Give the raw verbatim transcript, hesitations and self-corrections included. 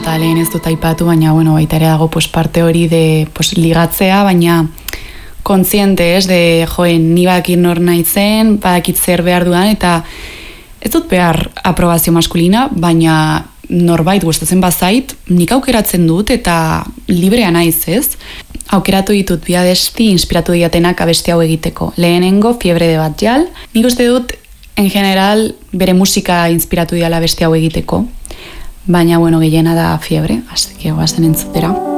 eta lehen ez dut aipatu, baina, bueno, baita ere dago pues, parte hori de pues, ligatzea, baina kontziente, ez, de, joen, ni badakit nor naizen, badakit zer behar dudan, eta ez dut behar aprobazio maskulina, baina norbait gustatzen bazait, nik aukeratzen dut eta librea naiz, ez? Aukeratu ditut bi abesti inspiratu diatenak abesti hau egiteko. Lehenengo Fiebre de Batjal. Nik uste dut, en general, bere musika inspiratu diala abesti hau egiteko. Baina, bueno, gehiena da Fiebre, así que guazen entzutera.